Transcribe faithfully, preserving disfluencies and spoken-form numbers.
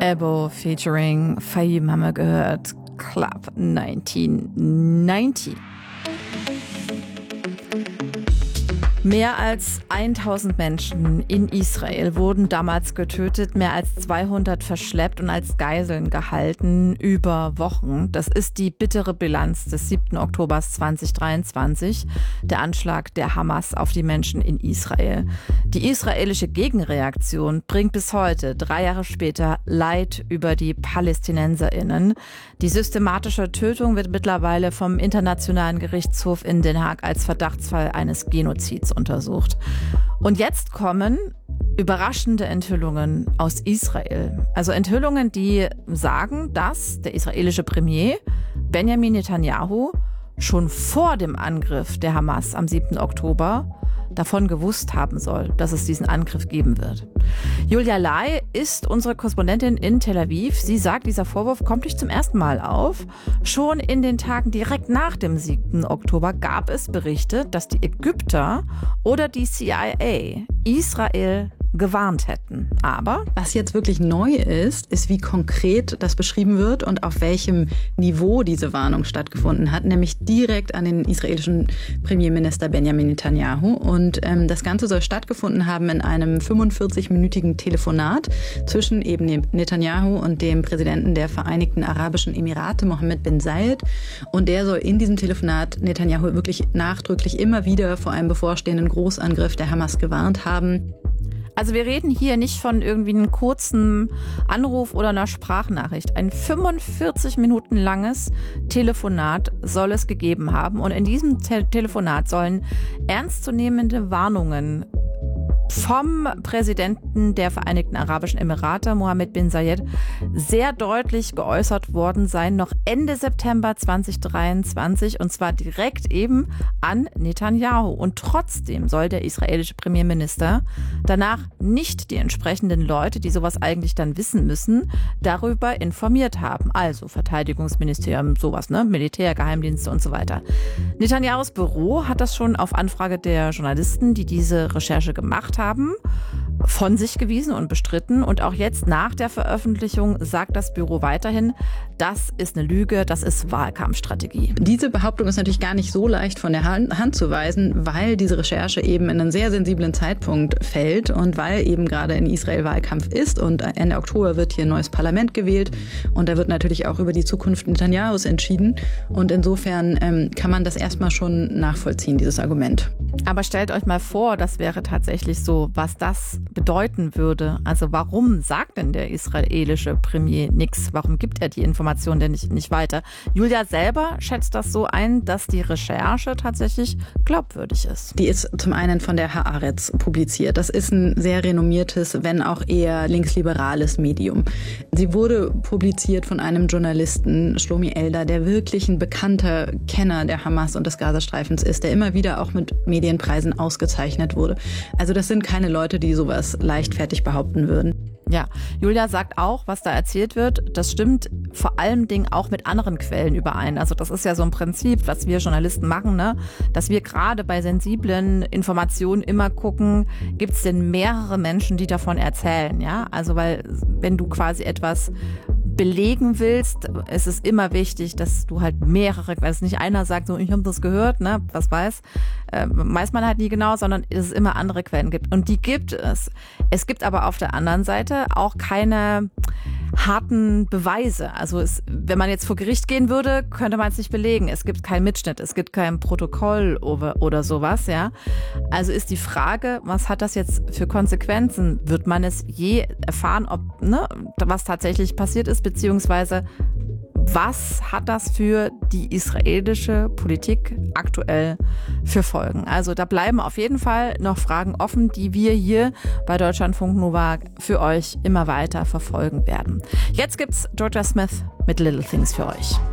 Ebo featuring Fahim haben wir gehört. Club neunzehnhundertneunzig. Mehr als tausend Menschen in Israel wurden damals getötet, mehr als zweihundert verschleppt und als Geiseln gehalten über Wochen. Das ist die bittere Bilanz des siebten Oktober zweitausenddreiundzwanzig, der Anschlag der Hamas auf die Menschen in Israel. Die israelische Gegenreaktion bringt bis heute, drei Jahre später, Leid über die PalästinenserInnen. Die systematische Tötung wird mittlerweile vom Internationalen Gerichtshof in Den Haag als Verdachtsfall eines Genozids untersucht. Und jetzt kommen überraschende Enthüllungen aus Israel. Also Enthüllungen, die sagen, dass der israelische Premier Benjamin Netanyahu schon vor dem Angriff der Hamas am siebten Oktober davon gewusst haben soll, dass es diesen Angriff geben wird. Julia Lai ist unsere Korrespondentin in Tel Aviv. Sie sagt, dieser Vorwurf kommt nicht zum ersten Mal auf. Schon in den Tagen direkt nach dem siebten Oktober gab es Berichte, dass die Ägypter oder die C I A Israel gewarnt hätten. Aber was jetzt wirklich neu ist, ist, wie konkret das beschrieben wird und auf welchem Niveau diese Warnung stattgefunden hat, nämlich direkt an den israelischen Premierminister Benjamin Netanyahu. Und ähm, das Ganze soll stattgefunden haben in einem fünfundvierzig-minütigen Telefonat zwischen eben Netanyahu und dem Präsidenten der Vereinigten Arabischen Emirate, Mohammed bin Zayed. Und der soll in diesem Telefonat Netanyahu wirklich nachdrücklich immer wieder vor einem bevorstehenden Großangriff der Hamas gewarnt haben. Also wir reden hier nicht von irgendwie einem kurzen Anruf oder einer Sprachnachricht. Ein fünfundvierzig Minuten langes Telefonat soll es gegeben haben. Und in diesem Te- Telefonat sollen ernstzunehmende Warnungen vom Präsidenten der Vereinigten Arabischen Emirate, Mohammed bin Zayed, sehr deutlich geäußert worden sein, noch Ende September zweitausenddreiundzwanzig, und zwar direkt eben an Netanyahu. Und trotzdem soll der israelische Premierminister danach nicht die entsprechenden Leute, die sowas eigentlich dann wissen müssen, darüber informiert haben. Also Verteidigungsministerium, sowas, ne? Militär, Geheimdienste und so weiter. Netanyahus Büro hat das schon auf Anfrage der Journalisten, die diese Recherche gemacht haben, haben, von sich gewiesen und bestritten. Und auch jetzt nach der Veröffentlichung sagt das Büro weiterhin, das ist eine Lüge, das ist Wahlkampfstrategie. Diese Behauptung ist natürlich gar nicht so leicht von der Hand zu weisen, weil diese Recherche eben in einen sehr sensiblen Zeitpunkt fällt und weil eben gerade in Israel Wahlkampf ist und Ende Oktober wird hier ein neues Parlament gewählt und da wird natürlich auch über die Zukunft Netanyahus entschieden. Und insofern ähm, kann man das erstmal schon nachvollziehen, dieses Argument. Aber stellt euch mal vor, das wäre tatsächlich so, was das bedeuten würde. Also warum sagt denn der israelische Premier nichts? Warum gibt er die Information denn nicht, nicht weiter? Julia selber schätzt das so ein, dass die Recherche tatsächlich glaubwürdig ist. Die ist zum einen von der Haaretz publiziert. Das ist ein sehr renommiertes, wenn auch eher linksliberales Medium. Sie wurde publiziert von einem Journalisten, Shlomi Eldar, der wirklich ein bekannter Kenner der Hamas und des Gazastreifens ist, der immer wieder auch mit Medienpreisen ausgezeichnet wurde. Also das sind keine Leute, die sowas leichtfertig behaupten würden. Ja, Julia sagt auch, was da erzählt wird, das stimmt vor allem Dingen auch mit anderen Quellen überein. Also das ist ja so ein Prinzip, was wir Journalisten machen, ne? Dass wir gerade bei sensiblen Informationen immer gucken, gibt es denn mehrere Menschen, die davon erzählen, ja? Also weil wenn du quasi etwas belegen willst, ist es immer wichtig, dass du halt mehrere, weil es nicht einer sagt, so ich habe das gehört, ne, was weiß, äh, weiß man halt nie genau, sondern dass es immer andere Quellen gibt. Und die gibt es. Es gibt aber auf der anderen Seite auch keine harten Beweise. Also es, wenn man jetzt vor Gericht gehen würde, könnte man es nicht belegen. Es gibt keinen Mitschnitt, es gibt kein Protokoll oder, oder sowas, ja. Also ist die Frage, was hat das jetzt für Konsequenzen? Wird man es je erfahren, ob, ne, was tatsächlich passiert ist, beziehungsweise was hat das für die israelische Politik aktuell für Folgen? Also da bleiben auf jeden Fall noch Fragen offen, die wir hier bei Deutschlandfunk Nova für euch immer weiter verfolgen werden. Jetzt gibt's Georgia Smith mit Little Things für euch.